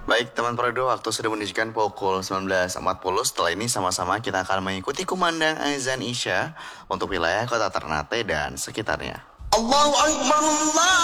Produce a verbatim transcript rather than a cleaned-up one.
Baik teman Prodo, waktu sudah menunjukkan pukul sembilan belas empat puluh. Setelah ini sama-sama kita akan mengikuti kumandang azan Isya untuk wilayah kota Ternate dan sekitarnya. Allahu Akbar, Allah.